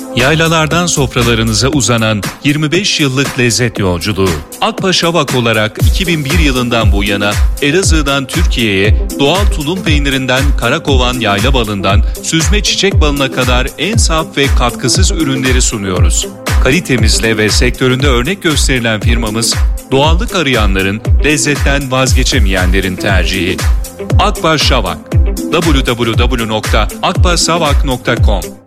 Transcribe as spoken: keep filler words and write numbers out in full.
Yaylalardan sofralarınıza uzanan yirmi beş yıllık lezzet yolculuğu. Akpaşa Vak olarak iki bin bir yılından bu yana Elazığ'dan Türkiye'ye doğal tulum peynirinden karakovan yayla balından süzme çiçek balına kadar en saf ve katkısız ürünleri sunuyoruz. Kalitemizle ve sektöründe örnek gösterilen firmamız, doğallık arayanların, lezzetten vazgeçemeyenlerin tercihi. Akpaşa Vak. double-u double-u double-u nokta akpaşavak nokta com